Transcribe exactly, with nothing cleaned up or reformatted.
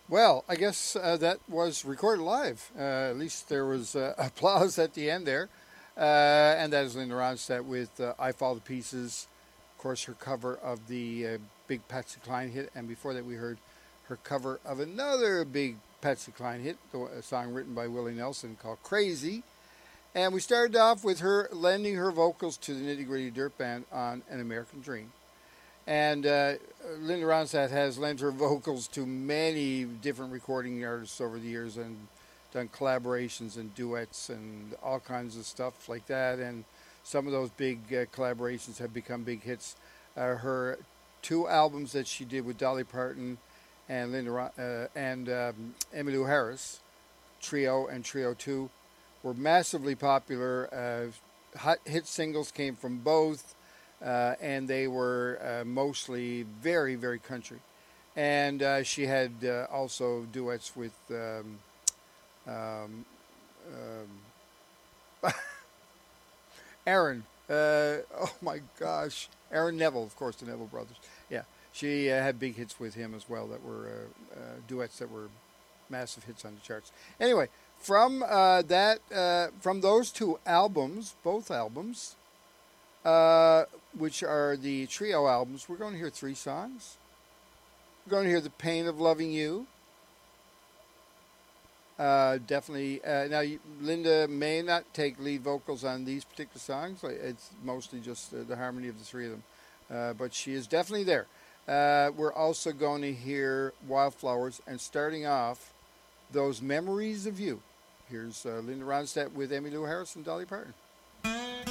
Well, I guess uh, that was recorded live. Uh, at least there was uh, applause at the end there. Uh, and that is Linda Ronstadt with uh, I Fall to Pieces. Of course, her cover of the uh, big Patsy Cline hit. And before that, we heard her cover of another big Patsy Cline hit, a song written by Willie Nelson called Crazy. And we started off with her lending her vocals to the Nitty Gritty Dirt Band on An American Dream. And uh, Linda Ronstadt has lent her vocals to many different recording artists over the years and done collaborations and duets and all kinds of stuff like that. And some of those big uh, collaborations have become big hits. Uh, her two albums that she did with Dolly Parton and Linda Ron- uh, and um, Emmylou Harris, Trio and Trio two, were massively popular. Uh, hot hit singles came from both uh, and they were uh, mostly very, very country. And uh, she had uh, also duets with um, um, um, Aaron. Uh, oh my gosh, Aaron Neville, of course, the Neville brothers. Yeah, she uh, had big hits with him as well that were uh, uh, duets that were massive hits on the charts. Anyway, from uh, that, uh, from those two albums, both albums, uh, which are the trio albums, we're going to hear three songs. We're going to hear "The Pain of Loving You." Uh, definitely. Uh, now, Linda may not take lead vocals on these particular songs. It's mostly just uh, the harmony of the three of them. Uh, but she is definitely there. Uh, we're also going to hear "Wildflowers," and starting off, "Those Memories of You." Here's uh, Linda Ronstadt with Emmylou Harris and Dolly Parton.